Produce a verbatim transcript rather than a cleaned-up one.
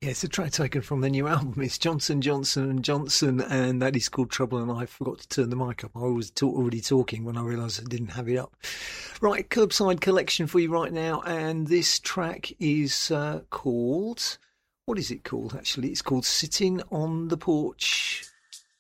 Yeah, it's a track taken from the new album. It's Johnson, Johnson and Johnson, and that is called Trouble, and I forgot to turn the mic up. I was talk- already talking when I realised I didn't have it up. Right, Curbside Collection for you right now, and this track is uh, called... What is it called, actually? It's called Sitting on the Porch.